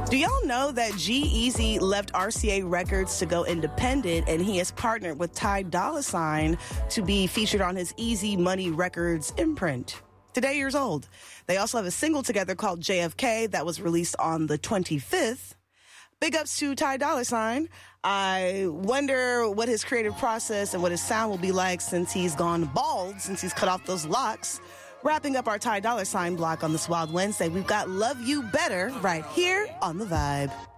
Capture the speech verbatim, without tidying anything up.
Do y'all know that G-Eazy left R C A Records to go independent, and he has partnered with Ty Dolla $ign to be featured on his Easy Money Records imprint? Today years old. They also have a single together called J F K that was released on the twenty-fifth. Big ups to Ty Dolla $ign. I wonder what his creative process and what his sound will be like since he's gone bald, since he's cut off those locks. Wrapping up our Ty Dolla $ign block on this Wild Wednesday, we've got Love You Better right here on The Vibe.